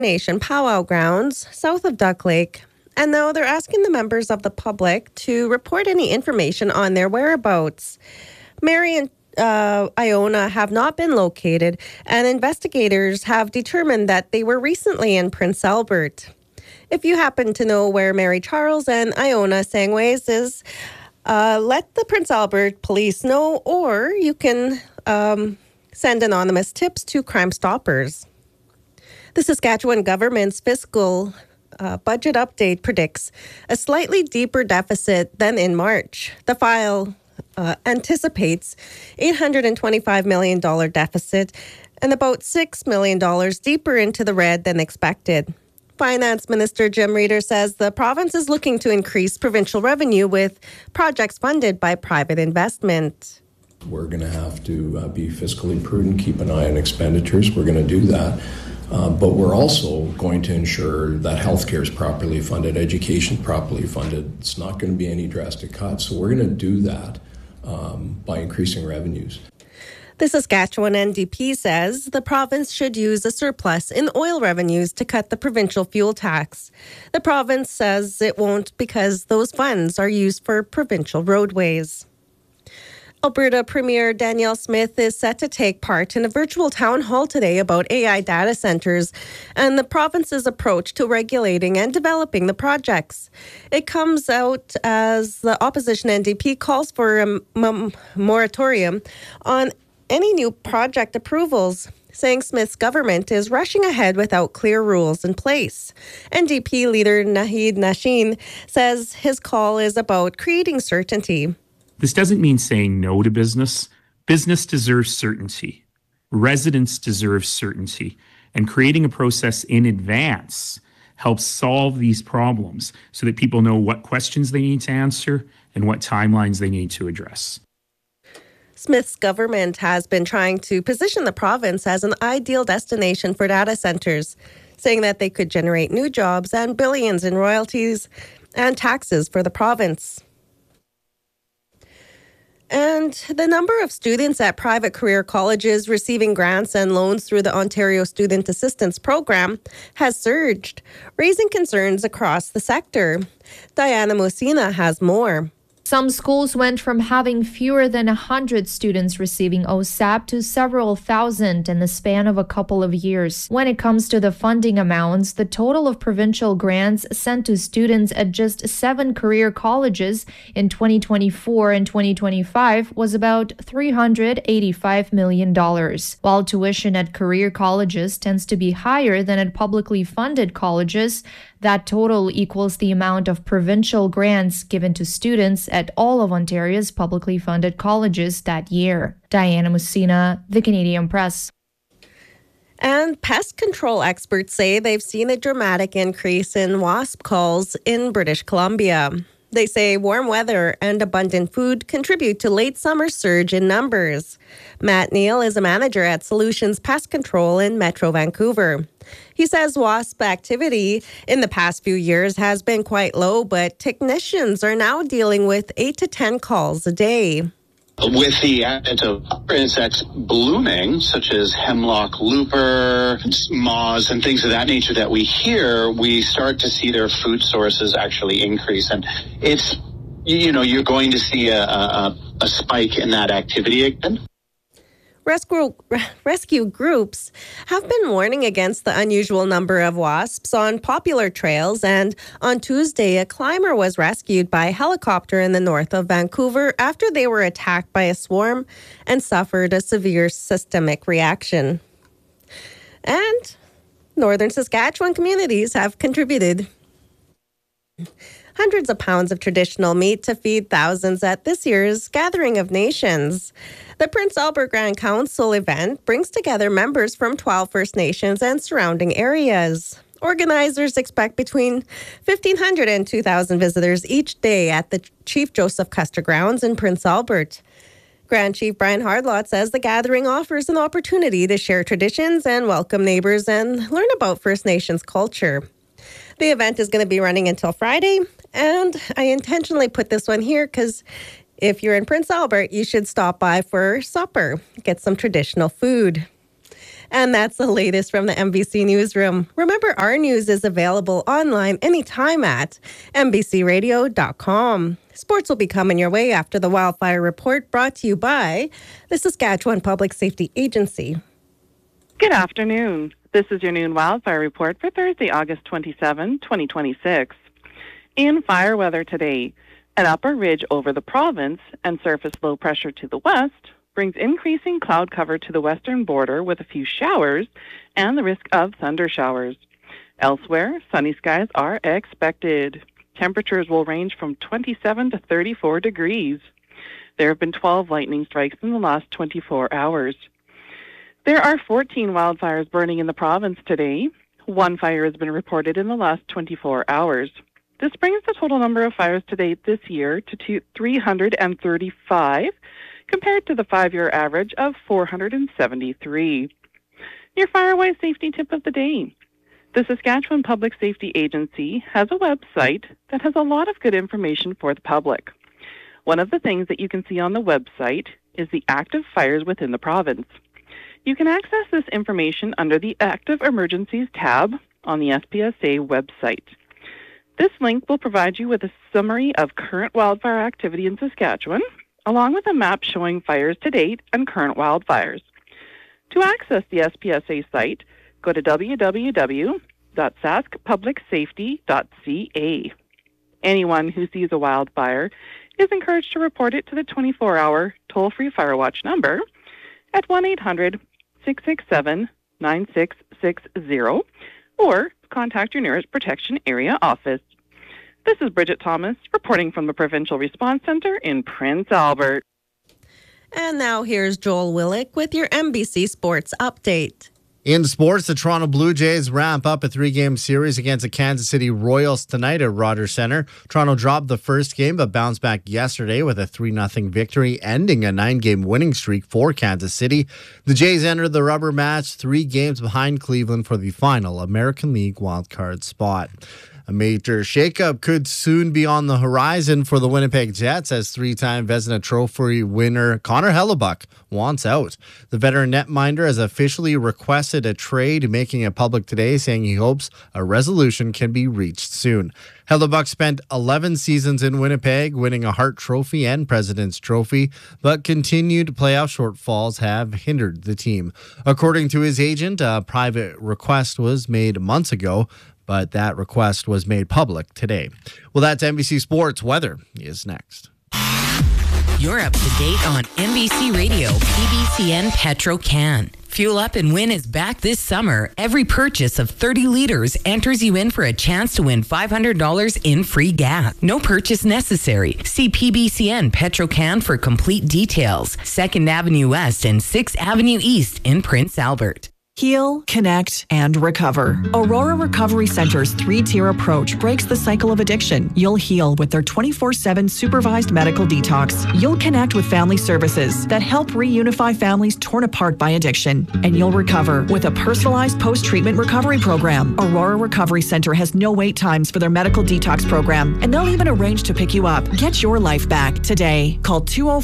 Nation powwow grounds south of Duck Lake. And now they're asking the members of the public to report any information on their whereabouts. Mary and Iona have not been located, and investigators have determined that they were recently in Prince Albert. If you happen to know where Mary Charles and Iona Sangways is, let the Prince Albert police know, or you can send anonymous tips to Crime Stoppers. The Saskatchewan government's fiscal budget update predicts a slightly deeper deficit than in March. The file anticipates $825 million deficit and about $6 million deeper into the red than expected. Finance Minister Jim Reeder says the province is looking to increase provincial revenue with projects funded by private investment. We're going to have to be fiscally prudent, keep an eye on expenditures. We're going to do that. But we're also going to ensure that healthcare is properly funded, education properly funded. It's not going to be any drastic cuts. So we're going to do that by increasing revenues. The Saskatchewan NDP says the province should use a surplus in oil revenues to cut the provincial fuel tax. The province says it won't because those funds are used for provincial roadways. Alberta Premier Danielle Smith is set to take part in a virtual town hall today about AI data centres and the province's approach to regulating and developing the projects. It comes out as the opposition NDP calls for a moratorium on any new project approvals, saying Smith's government is rushing ahead without clear rules in place. NDP leader Naheed Nashin says his call is about creating certainty. This doesn't mean saying no to business. Business deserves certainty. Residents deserve certainty. And creating a process in advance helps solve these problems so that people know what questions they need to answer and what timelines they need to address. Smith's government has been trying to position the province as an ideal destination for data centres, saying that they could generate new jobs and billions in royalties and taxes for the province. And the number of students at private career colleges receiving grants and loans through the Ontario Student Assistance Program has surged, raising concerns across the sector. Diana Musina has more. Some schools went from having fewer than 100 students receiving OSAP to several thousand in the span of a couple of years. When it comes to the funding amounts, the total of provincial grants sent to students at just 7 career colleges in 2024 and 2025 was about $385 million. While tuition at career colleges tends to be higher than at publicly funded colleges, that total equals the amount of provincial grants given to students at all of Ontario's publicly funded colleges that year. Diana Musina, The Canadian Press. And pest control experts say they've seen a dramatic increase in wasp calls in British Columbia. They say warm weather and abundant food contribute to late summer surge in numbers. Matt Neal is a manager at Solutions Pest Control in Metro Vancouver. He says wasp activity in the past few years has been quite low, but technicians are now dealing with 8 to 10 calls a day. With the advent of other insects blooming, such as hemlock looper, moths, and things of that nature that we hear, we start to see their food sources actually increase. And it's, you're going to see a spike in that activity again. Rescue groups have been warning against the unusual number of wasps on popular trails, and on Tuesday, a climber was rescued by helicopter in the north of Vancouver after they were attacked by a swarm and suffered a severe systemic reaction. And northern Saskatchewan communities have contributed hundreds of pounds of traditional meat to feed thousands at this year's Gathering of Nations. The Prince Albert Grand Council event brings together members from 12 First Nations and surrounding areas. Organizers expect between 1,500 and 2,000 visitors each day at the Chief Joseph Custer grounds in Prince Albert. Grand Chief Brian Hardlott says the gathering offers an opportunity to share traditions and welcome neighbors and learn about First Nations culture. The event is going to be running until Friday, and I intentionally put this one here because if you're in Prince Albert, you should stop by for supper, get some traditional food. And that's the latest from the NBC Newsroom. Remember, our news is available online anytime at NBCRadio.com. Sports will be coming your way after the Wildfire Report, brought to you by the Saskatchewan Public Safety Agency. Good afternoon. This is your noon Wildfire Report for Thursday, August 27, 2026. In fire weather today, an upper ridge over the province and surface low pressure to the west brings increasing cloud cover to the western border with a few showers and the risk of thunder showers. Elsewhere, sunny skies are expected. Temperatures will range from 27 to 34 degrees. There have been 12 lightning strikes in the last 24 hours. There are 14 wildfires burning in the province today. One fire has been reported in the last 24 hours. This brings the total number of fires to date this year to 335, compared to the 5-year average of 473. Your Firewise Safety Tip of the Day. The Saskatchewan Public Safety Agency has a website that has a lot of good information for the public. One of the things that you can see on the website is the active fires within the province. You can access this information under the Active Emergencies tab on the SPSA website. This link will provide you with a summary of current wildfire activity in Saskatchewan, along with a map showing fires to date and current wildfires. To access the SPSA site, go to www.saskpublicsafety.ca. Anyone who sees a wildfire is encouraged to report it to the 24-hour toll-free Firewatch number at 1-800-667-9660 or contact your nearest Protection Area office. This is Bridget Thomas reporting from the Provincial Response Centre in Prince Albert. And now here's Joel Willick with your NBC Sports Update. In sports, the Toronto Blue Jays ramp up a 3-game series against the Kansas City Royals tonight at Rogers Centre. Toronto dropped the first game but bounced back yesterday with a 3-0 victory, ending a 9-game winning streak for Kansas City. The Jays entered the rubber match 3 games behind Cleveland for the final American League wildcard spot. A major shakeup could soon be on the horizon for the Winnipeg Jets as 3-time Vezina Trophy winner Connor Hellebuyck wants out. The veteran netminder has officially requested a trade, making it public today, saying he hopes a resolution can be reached soon. Hellebuyck spent 11 seasons in Winnipeg, winning a Hart Trophy and President's Trophy, but continued playoff shortfalls have hindered the team. According to his agent, a private request was made months ago, but that request was made public today. Well, that's NBC Sports. Weather is next. You're up to date on NBC Radio, PBCN Petro-Can. Fuel Up and Win is back this summer. Every purchase of 30 liters enters you in for a chance to win $500 in free gas. No purchase necessary. See PBCN Petro-Can for complete details. 2nd Avenue West and 6th Avenue East in Prince Albert. Heal, connect, and recover. Aurora Recovery Center's 3-tier approach breaks the cycle of addiction. You'll heal with their 24/7 supervised medical detox. You'll connect with family services that help reunify families torn apart by addiction. And you'll recover with a personalized post-treatment recovery program. Aurora Recovery Center has no wait times for their medical detox program, and they'll even arrange to pick you up. Get your life back today. Call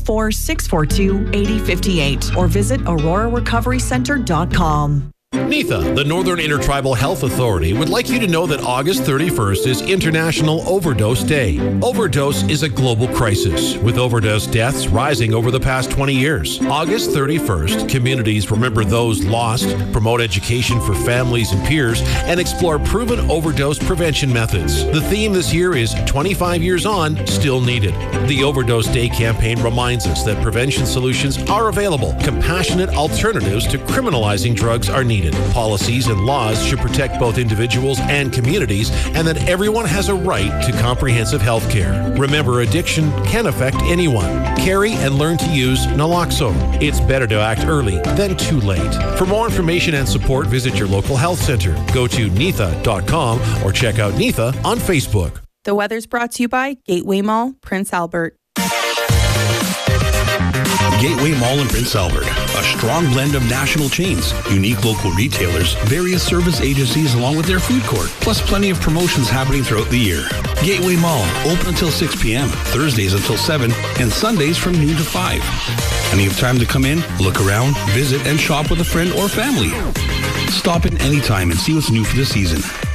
204-642-8058 or visit aurorarecoverycenter.com. NIFA, the Northern Intertribal Health Authority, would like you to know that August 31st is International Overdose Day. Overdose is a global crisis, with overdose deaths rising over the past 20 years. August 31st, communities remember those lost, promote education for families and peers, and explore proven overdose prevention methods. The theme this year is 25 years on, still needed. The Overdose Day campaign reminds us that prevention solutions are available. Compassionate alternatives to criminalizing drugs are needed. Policies and laws should protect both individuals and communities, and that everyone has a right to comprehensive health care. Remember, addiction can affect anyone. Carry and learn to use naloxone. It's better to act early than too late. For more information and support, visit your local health center. Go to NIFA.com or check out NIFA on Facebook. The weather's brought to you by Gateway Mall, Prince Albert. Gateway Mall in Prince Albert, A strong blend of national chains, unique local retailers, various service agencies along with their food court, plus plenty of promotions happening throughout the year. Gateway Mall, open until 6 p.m., Thursdays until 7, and Sundays from noon to 5. Plenty of time to come in, look around, visit, and shop with a friend or family. Stop in anytime and see what's new for the season.